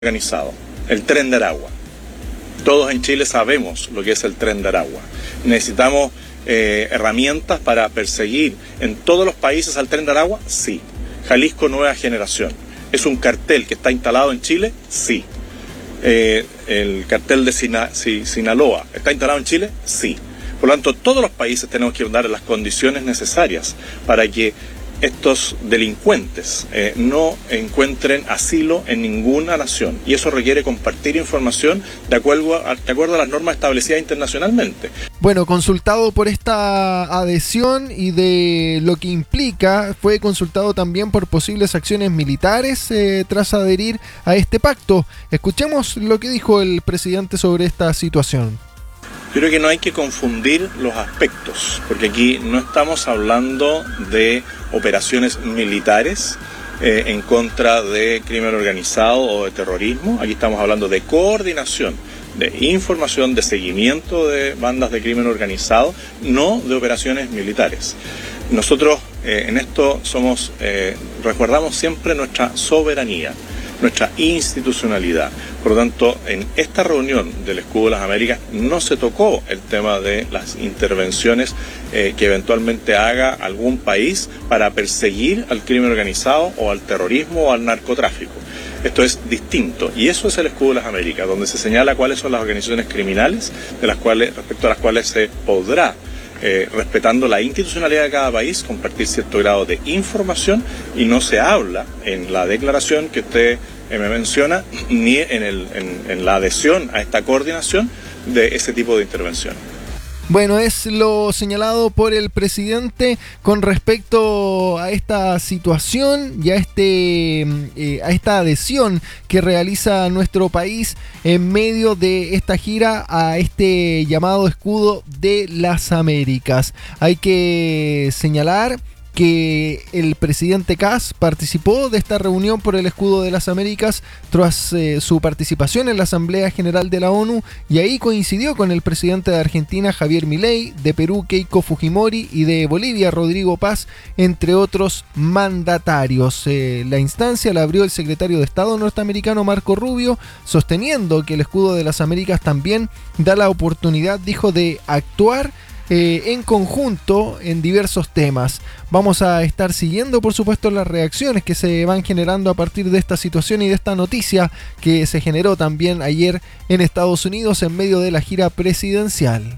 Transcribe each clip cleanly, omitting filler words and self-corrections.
organizado, el Tren de Aragua. Todos en Chile sabemos lo que es el Tren de Aragua. Necesitamos herramientas para perseguir en todos los países al Tren de Aragua, sí. Jalisco Nueva Generación. ¿Es un cartel que está instalado en Chile? Sí. El cartel de Sinaloa, ¿está instalado en Chile? Sí. Por lo tanto, todos los países tenemos que dar las condiciones necesarias para que estos delincuentes no encuentren asilo en ninguna nación. Y eso requiere compartir información de acuerdo a las normas establecidas internacionalmente. Bueno, consultado por esta adhesión y de lo que implica, fue consultado también por posibles acciones militares tras adherir a este pacto. Escuchemos lo que dijo el presidente sobre esta situación. Yo creo que no hay que confundir los aspectos, porque aquí no estamos hablando de operaciones militares en contra de crimen organizado o de terrorismo. Aquí estamos hablando de coordinación, de información, de seguimiento de bandas de crimen organizado, no de operaciones militares. Nosotros en esto resguardamos siempre nuestra soberanía, nuestra institucionalidad. Por lo tanto, en esta reunión del Escudo de las Américas no se tocó el tema de las intervenciones que eventualmente haga algún país para perseguir al crimen organizado o al terrorismo o al narcotráfico. Esto es distinto y eso es el Escudo de las Américas, donde se señala cuáles son las organizaciones criminales respecto a las cuales se podrá, respetando la institucionalidad de cada país, compartir cierto grado de información, y no se habla en la declaración que usted me menciona ni en la adhesión a esta coordinación de ese tipo de intervención. Bueno, es lo señalado por el presidente con respecto a esta situación y a esta adhesión que realiza nuestro país en medio de esta gira a este llamado Escudo de las Américas. Hay que señalar que el presidente Kast participó de esta reunión por el Escudo de las Américas tras su participación en la Asamblea General de la ONU, y ahí coincidió con el presidente de Argentina, Javier Milei, de Perú, Keiko Fujimori, y de Bolivia, Rodrigo Paz, entre otros mandatarios. La instancia la abrió el secretario de Estado norteamericano Marco Rubio, sosteniendo que el Escudo de las Américas también da la oportunidad, dijo, de actuar en conjunto en diversos temas. Vamos a estar siguiendo, por supuesto, las reacciones que se van generando a partir de esta situación y de esta noticia que se generó también ayer en Estados Unidos en medio de la gira presidencial.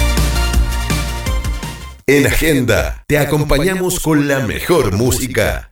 En Agenda te acompañamos con la mejor música.